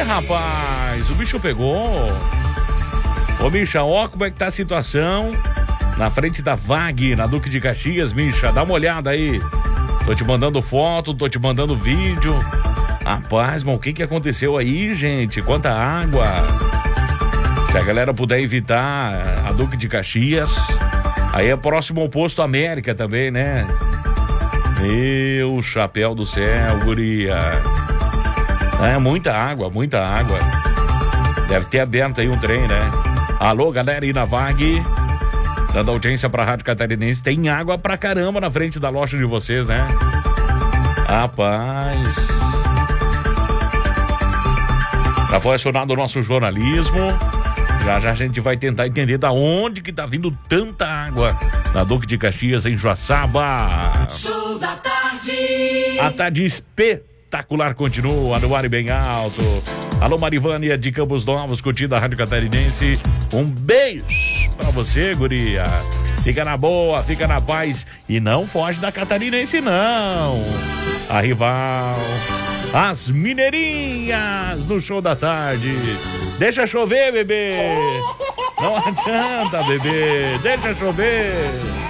rapaz, o bicho pegou. Ô, Misha, ó como é que tá a situação na frente da VAG, na Duque de Caxias, Misha. Dá uma olhada aí. Tô te mandando foto, tô te mandando vídeo. Rapaz, mas o que aconteceu aí, gente? Quanta água. Se a galera puder evitar a Duque de Caxias, aí é próximo ao Posto América também, né? Meu chapéu do céu, guria. É muita água, muita água. Deve ter aberto aí um trem, né? Alô, galera aí na VAG, dando audiência pra Rádio Catarinense. Tem água pra caramba na frente da loja de vocês, né? Rapaz. Já foi acionado o nosso jornalismo. Já a gente vai tentar entender da onde que tá vindo tanta água na Duque de Caxias, em Joaçaba. Show da tarde. A tarde espetacular continua no ar e bem alto. Alô, Marivânia de Campos Novos, curtindo a Rádio Catarinense. Um beijo pra você, guria. Fica na boa, fica na paz e não foge da Catarinense, não. A rival, as mineirinhas no show da tarde. Deixa chover, bebê. Não adianta, bebê. Deixa chover.